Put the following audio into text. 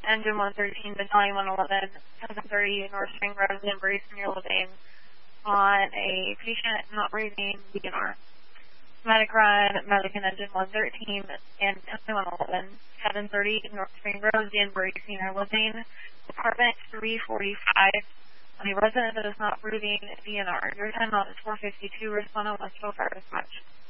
Engine 113, Battalion 111, 730 North Spring Road, Denbury, Senior Living, on a patient not breathing DNR. Medic run, Medic and Engine 113 and 111, 730 North Spring Road, Danbury Senior Living, Department 345, on a resident that is not breathing DNR. Your timeout is 4:52. Respond on Westfield Fire Dispatch.